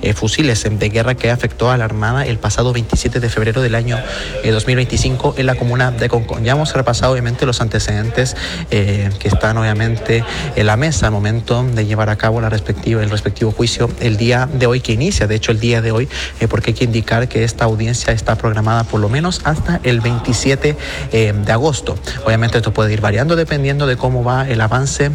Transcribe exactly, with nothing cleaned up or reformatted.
eh, fusiles de guerra que afectó a la Armada el pasado veintisiete de febrero del año eh, dos mil veinticinco en la comuna de Concón. Ya hemos repasado obviamente los antecedentes eh, que están obviamente en la mesa al momento de llevar a cabo la respectiva, el respectivo juicio el día de hoy, que inicia de hecho el día de hoy, eh, porque hay que indicar que esta audiencia está programada por lo menos hasta el veintisiete eh, de agosto. Obviamente esto puede ir variando dependiendo de cómo va el avance